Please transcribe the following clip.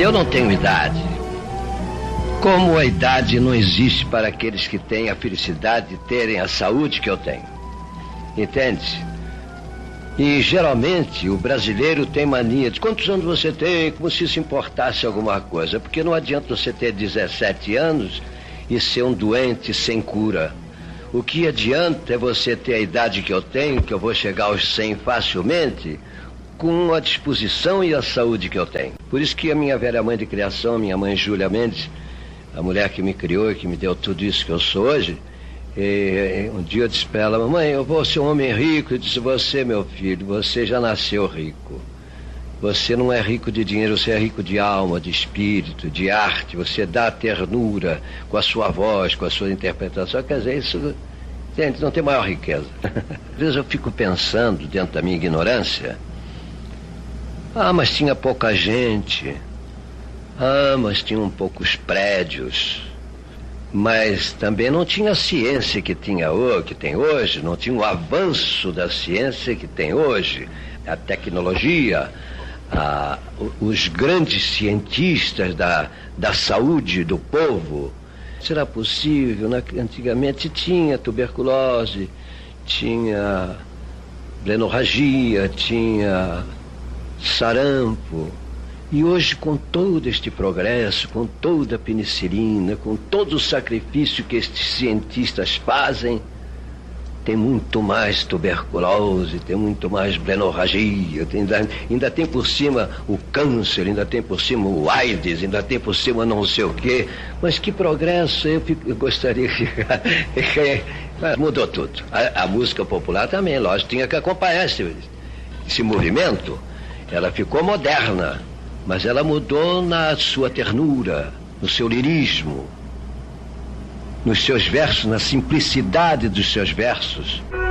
Eu não tenho idade. Como a idade não existe para aqueles que têm a felicidade de terem a saúde que eu tenho. Entende? E geralmente o brasileiro tem mania de quantos anos você tem, como se isso importasse alguma coisa. Porque não adianta você ter 17 anos e ser um doente sem cura. O que adianta é você ter a idade que eu tenho, que eu vou chegar aos 100 facilmente, com a disposição e a saúde que eu tenho. Por isso que a minha velha mãe de criação, minha mãe Júlia Mendes, a mulher que me criou e que me deu tudo isso que eu sou hoje, um dia eu disse para ela: mamãe, eu vou ser um homem rico. Eu disse: você, meu filho, você já nasceu rico. Você não é rico de dinheiro, você é rico de alma, de espírito, de arte. Você dá ternura com a sua voz, com a sua interpretação. Quer dizer, isso, gente, não tem maior riqueza. Às vezes eu fico pensando, dentro da minha ignorância, mas tinha pouca gente. Mas tinham poucos prédios. Mas também não tinha a ciência que tem hoje, não tinha o avanço da ciência que tem hoje, a tecnologia, os grandes cientistas da saúde do povo. Será possível? Antigamente tinha tuberculose, tinha hemorragia, tinha sarampo. E hoje, com todo este progresso, com toda a penicilina, com todo o sacrifício que estes cientistas fazem, tem muito mais tuberculose, tem muito mais hemorragia, ainda tem por cima o câncer, ainda tem por cima o AIDS, ainda tem por cima não sei o quê. Mas que progresso! Eu gostaria que... Mudou tudo. A música popular também, lógico, tinha que acompanhar esse movimento. Ela ficou moderna, mas ela mudou na sua ternura, no seu lirismo, nos seus versos, na simplicidade dos seus versos.